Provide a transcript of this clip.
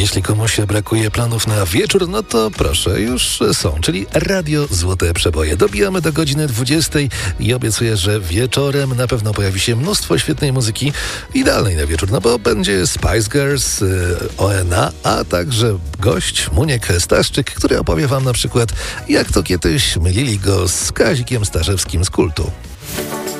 jeśli komuś brakuje planów na wieczór, no to proszę, już są, czyli Radio Złote Przeboje. Dobijamy do godziny 20 i obiecuję, że wieczorem na pewno pojawi się mnóstwo świetnej muzyki, idealnej na wieczór, no bo będzie Spice Girls, ONA, a także gość Muniek Staszczyk, który opowie wam na przykład, jak to kiedyś mylili go z Kazikiem Staszewskim z Kultu.